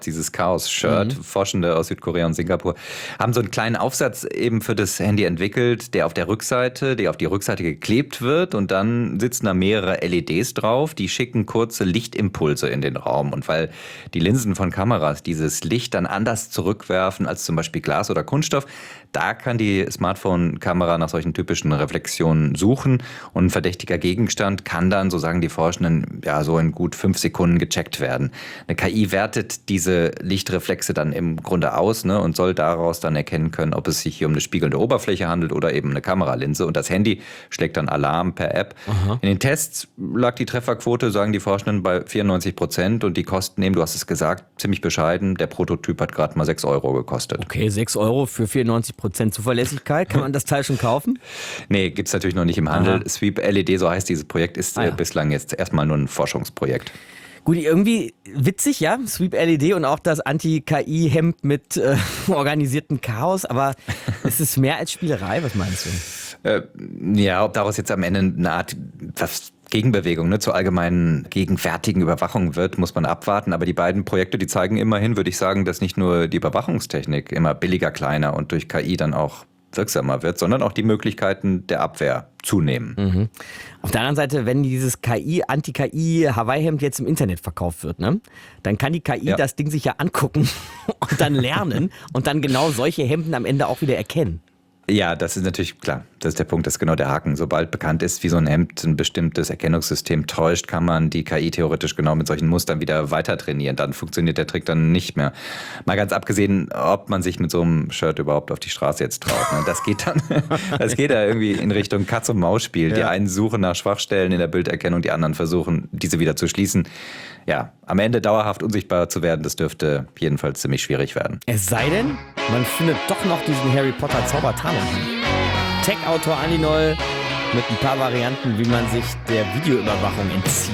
dieses Chaos-Shirt, Forschende aus Südkorea und Singapur, haben so einen kleinen Aufsatz eben für das Handy entwickelt, der auf die Rückseite geklebt wird und dann sitzen da mehrere LEDs drauf, die schicken kurze Lichtimpulse in den Raum. Und weil die Linsen von Kameras dieses Licht dann anders zurückwerfen als zum Beispiel Glas oder Kunststoff, da kann die Smartphone-Kamera nach solchen typischen Reflexionen suchen und ein verdächtiger Gegenstand kann dann, so sagen die Forschenden, ja so in gut 5 Sekunden gecheckt werden. Eine KI wertet diese Lichtreflexe dann im Grunde aus, ne, und soll daraus dann erkennen können, ob es sich hier um eine spiegelnde Oberfläche handelt oder eben eine Kameralinse. Und das Handy schlägt dann Alarm per App. Aha. In den Tests lag die Trefferquote, sagen die Forschenden, bei 94% und die Kosten eben, du hast es gesagt, ziemlich bescheiden. Der Prototyp hat gerade mal 6 Euro gekostet. Okay, 6 Euro für 94% Zuverlässigkeit. Kann man das Teil schon kaufen? Nee, gibt es natürlich noch nicht im Handel. Aha. Sweep LED, so heißt dieses Projekt, ist bislang jetzt erstmal nur ein Forschungsprojekt. Gut, irgendwie witzig, ja, Sweep LED und auch das Anti-KI-Hemd mit organisiertem Chaos, aber es ist mehr als Spielerei, was meinst du? Ja, ob daraus jetzt am Ende eine Art Gegenbewegung zur allgemeinen gegenwärtigen Überwachung wird, muss man abwarten. Aber die beiden Projekte, die zeigen immerhin, würde ich sagen, dass nicht nur die Überwachungstechnik immer billiger, kleiner und durch KI dann auch wirksamer wird, sondern auch die Möglichkeiten der Abwehr zunehmen. Mhm. Auf der anderen Seite, wenn dieses Anti-KI-Hawaii-Hemd jetzt im Internet verkauft wird, ne, dann kann die KI das Ding sich ja angucken und dann lernen und dann genau solche Hemden am Ende auch wieder erkennen. Ja, das ist natürlich klar. Das ist der Punkt, das ist genau der Haken. Sobald bekannt ist, wie so ein Hemd ein bestimmtes Erkennungssystem täuscht, kann man die KI theoretisch genau mit solchen Mustern wieder weiter trainieren. Dann funktioniert der Trick dann nicht mehr. Mal ganz abgesehen, ob man sich mit so einem Shirt überhaupt auf die Straße jetzt traut. Ne? Das geht da irgendwie in Richtung Katz-und-Maus-Spiel. Ja. Die einen suchen nach Schwachstellen in der Bilderkennung, die anderen versuchen, diese wieder zu schließen. Ja, am Ende dauerhaft unsichtbar zu werden, das dürfte jedenfalls ziemlich schwierig werden. Es sei denn, man findet doch noch diesen Harry Potter Zaubertarnung. Tech-Autor Andi Noll mit ein paar Varianten, wie man sich der Videoüberwachung entzieht.